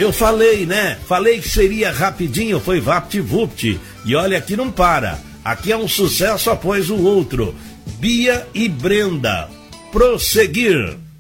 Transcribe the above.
eu falei, né? Falei que seria rapidinho, foi vapt-vupt. E olha, aqui não para. Aqui é um sucesso após o outro. Bia e Brenda. Prosseguir.